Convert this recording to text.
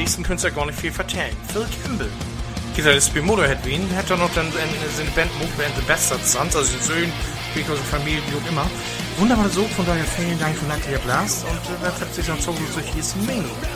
nächsten Künstler gar nicht viel vertellen. Phil Campbell. Gitarrist bei Motorhead Wien, hat er noch dann seine Band Movement The Bastards Sons, also den Söhnen, wie aus der Familie, wie auch immer. Wunderbar so, von daher vielen Dank für Natalia Blast und wer fällt sich noch so, wie es hieß, Ming.